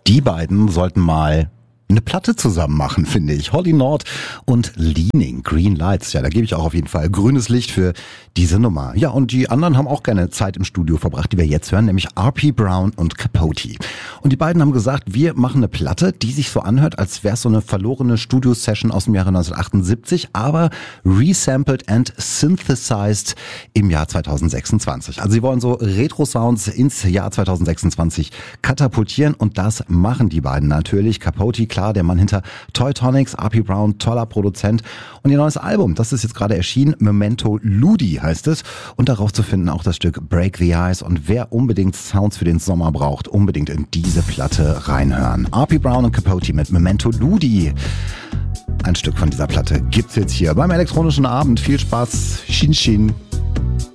Die beiden sollten mal eine Platte zusammen machen, finde ich. Holly Nord und Leaning, Green Lights. Ja, da gebe ich auch auf jeden Fall grünes Licht für diese Nummer. Ja, und die anderen haben auch gerne Zeit im Studio verbracht, die wir jetzt hören, nämlich R.P. Brown und Capote. Und die beiden haben gesagt, wir machen eine Platte, die sich so anhört, als wäre es so eine verlorene Studio-Session aus dem Jahre 1978, aber resampled and synthesized im Jahr 2026. Also sie wollen so Retro-Sounds ins Jahr 2026 katapultieren und das machen die beiden natürlich. Capote, klar, der Mann hinter Toy Tonics, R.P. Brown, toller Produzent. Und ihr neues Album, das ist jetzt gerade erschienen, Memento Ludi heißt es. Und darauf zu finden auch das Stück Break the Ice. Und wer unbedingt Sounds für den Sommer braucht, unbedingt in diese Platte reinhören. R.P. Brown und Capote mit Memento Ludi. Ein Stück von dieser Platte gibt's jetzt hier beim elektronischen Abend. Viel Spaß. Shin Shin.